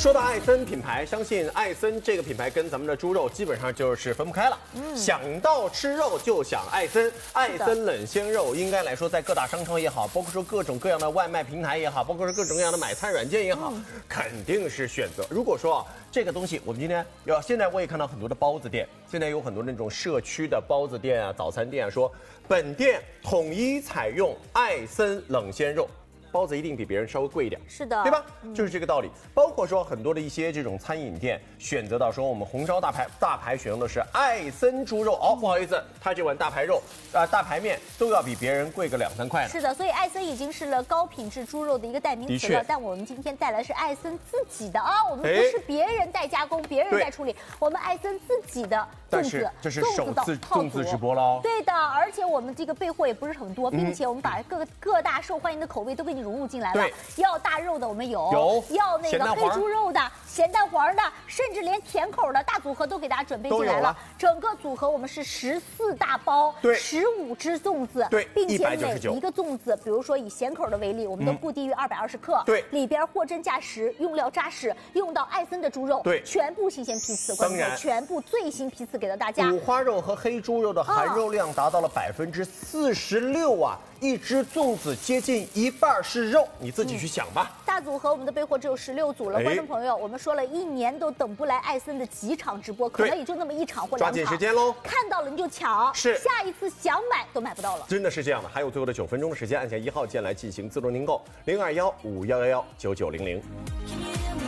说到艾森品牌，相信艾森这个品牌跟咱们的猪肉基本上就是分不开了。想到吃肉就想艾森，艾森冷鲜肉应该来说在各大商超也好，包括说各种各样的外卖平台也好，包括说各种各样的买菜软件也好，肯定是选择。如果说这个东西，我们今天现在我也看到很多的包子店，现在有很多那种社区的包子店啊、早餐店啊，说本店统一采用艾森冷鲜肉。包子一定比别人稍微贵一点， 是的， 对吧？就是这个道理。包括说很多的一些这种餐饮店选择到说我们红烧大排选用的是艾森猪肉，不好意思，它这碗大排肉大排面都要比别人贵个2-3块呢。 是的，所以艾森已经是了高品质猪肉的一个代名词了。但我们今天带来是艾森自己的啊，我们不是别人代加工，别人代处理，我们艾森自己的粽子， 这是首次粽子直播喽。 对的，而且我们这个备货也不是很多，并且我们把各大受欢迎的口味都给你融入进来了。要大肉的我们有，要那个黑猪肉的、咸蛋黄的，甚至连甜口的大组合都给大家准备进来了。整个组合我们是14大包，15只粽子，并且每一个粽子，比如说以咸口的为例，我们都不低于220克，里边货真价实，用料扎实，用到艾森的猪肉，全部新鲜批次， 当然全部最新批次给到大家。 五花肉和黑猪肉的含肉量达到了46%啊！一只粽子接近一半是肉，你自己去想吧。 大组合我们的备货只有16组了，观众朋友，我们说了1年都等不来艾森的几场直播，可能也就那么1场或2场， 抓紧时间喽！ 看到了你就抢， 是下一次想买都买不到了。 真的是这样的，还有最后的9分钟的时间，按下1号键来进行自动订购，0215119900。